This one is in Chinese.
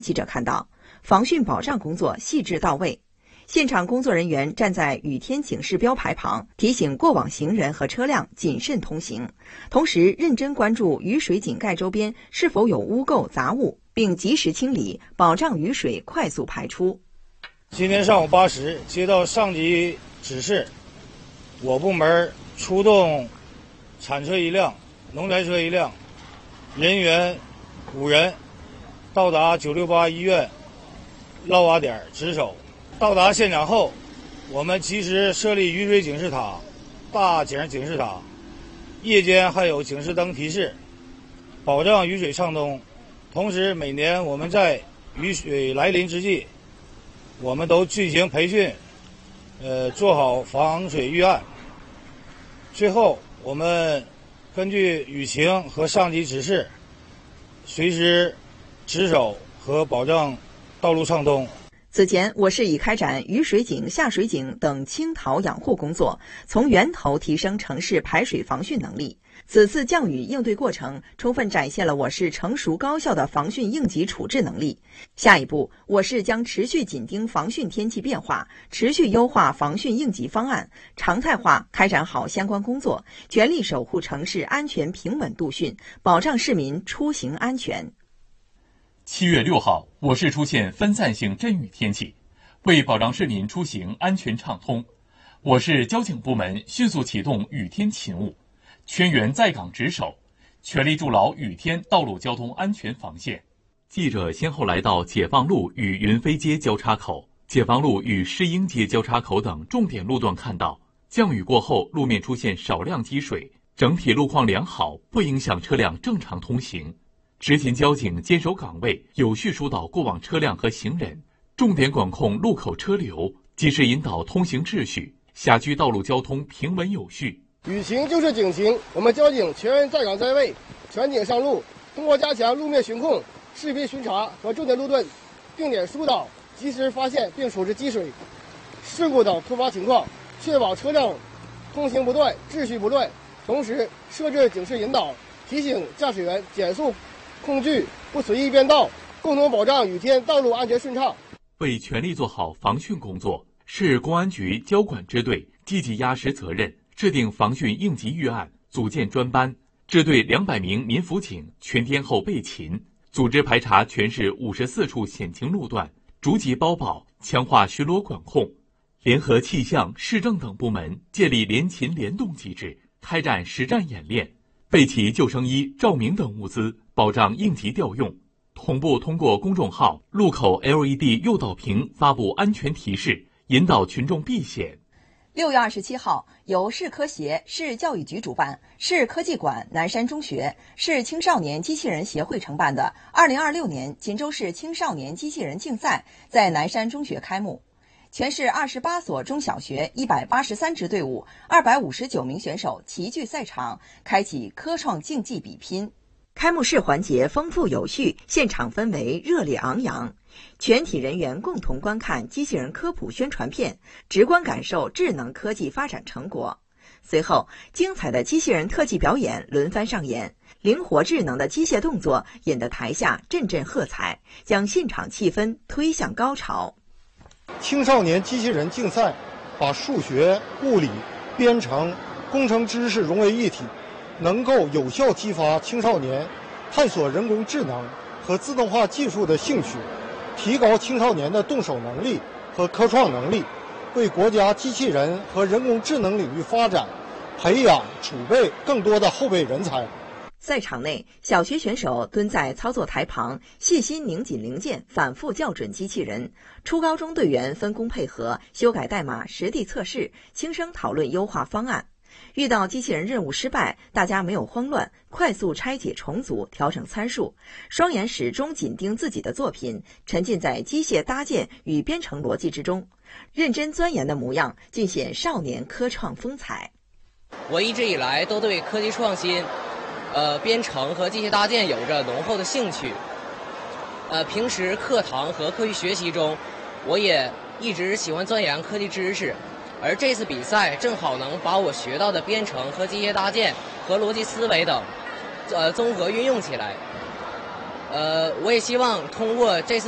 记者看到，防汛保障工作细致到位，现场工作人员站在雨天警示标牌旁，提醒过往行人和车辆谨慎通行，同时认真关注雨水井盖周边是否有污垢杂物，并及时清理，保障雨水快速排出。 今天上午8时接到上级指示，我部门出动铲车1辆、农柴车1辆，人员5人，到达968医院涝洼点值守。到达现场后，我们及时设立雨水警示塔、大井警示塔，夜间还有警示灯提示，保障雨水畅通。同时，每年我们在雨水来临之际，我们都进行培训，做好防水预案。最后，我们根据雨情和上级指示，随时值守和保障道路畅通。 此前，我市已开展雨水井、下水井等清淘养护工作，从源头提升城市排水防汛能力。此次降雨应对过程充分展现了我市成熟高效的防汛应急处置能力。下一步，我市将持续紧盯防汛天气变化，持续优化防汛应急方案，常态化开展好相关工作，全力守护城市安全平稳度汛，保障市民出行安全。 7月6号，我市出现分散性阵雨天气，为保障市民出行安全畅通，我市交警部门迅速启动雨天勤务，全员在岗值守，全力筑牢雨天道路交通安全防线。记者先后来到解放路与云飞街交叉口、解放路与世英街交叉口等重点路段，看到降雨过后路面出现少量积水，整体路况良好，不影响车辆正常通行。执勤交警坚守岗位，有序疏导过往车辆和行人，重点管控路口车流，及时引导通行秩序，辖区道路交通平稳有序。 雨情就是警情，我们交警全员在岗在位，全警上路，通过加强路面巡控、视频巡查和重点路段定点疏导，及时发现并处置积水、事故等突发情况，确保车辆通行不断、秩序不乱。同时设置警示引导，提醒驾驶员减速控距，不随意变道，共同保障雨天道路安全顺畅。 为全力做好防汛工作，市公安局交管支队积极压实责任，制定防汛应急预案，组建专班，支队200名民辅警全天候备勤，组织排查全市54处险情路段，逐级包保，强化巡逻管控。联合气象、市政等部门建立联勤联动机制，开展实战演练，备齐救生衣、照明等物资，保障应急调用。同步通过公众号、路口 LED 诱导屏发布安全提示，引导群众避险。 6月27号，由市科协、市教育局主办，市科技馆南山中学、市青少年机器人协会承办的2026年锦州市青少年机器人竞赛在南山中学开幕。全市28所中小学183支队伍，259名选手齐聚赛场，开启科创竞技比拼。开幕式环节丰富有序，现场氛围热烈昂扬。全体人员共同观看机器人科普宣传片，直观感受智能科技发展成果。随后，精彩的机器人特技表演轮番上演，灵活智能的机械动作引得台下阵阵喝彩，将现场气氛推向高潮。 青少年机器人竞赛把数学、物理、编程、工程知识融为一体，能够有效激发青少年探索人工智能和自动化技术的兴趣，提高青少年的动手能力和科创能力，为国家机器人和人工智能领域发展培养储备更多的后备人才。 赛场内，小学选手蹲在操作台旁，细心拧紧零件，反复校准机器人；初高中队员分工配合，修改代码，实地测试，轻声讨论优化方案。遇到机器人任务失败，大家没有慌乱，快速拆解重组，调整参数，双眼始终紧盯自己的作品，沉浸在机械搭建与编程逻辑之中，认真钻研的模样尽显少年科创风采。 我一直以来都对科技创新编程和机械搭建有着浓厚的兴趣。平时课堂和课余学习中，我也一直喜欢钻研科技知识，而这次比赛正好能把我学到的编程和机械搭建和逻辑思维等综合运用起来。我也希望通过这次